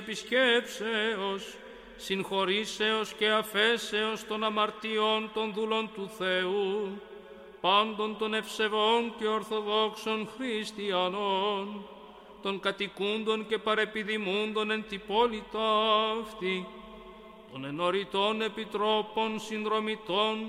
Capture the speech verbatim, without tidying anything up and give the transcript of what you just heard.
επισκέψεως, συγχωρήσεως και αφέσεως των αμαρτιών των δούλων του Θεού, πάντων των ευσεβών και ορθοδόξων χριστιανών, των κατοικούντων και παρεπιδημούντων εν τη πόλη ταύτη, των ενωρητών επιτρόπων συνδρομητών